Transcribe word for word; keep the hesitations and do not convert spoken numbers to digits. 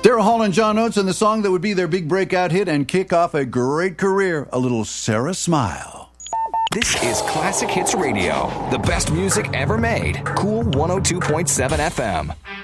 Daryl Hall and John Oates and the song that would be their big breakout hit and kick off a great career, a little Sarah Smile. This is Classic Hits Radio, the best music ever made. Cool one oh two point seven F M.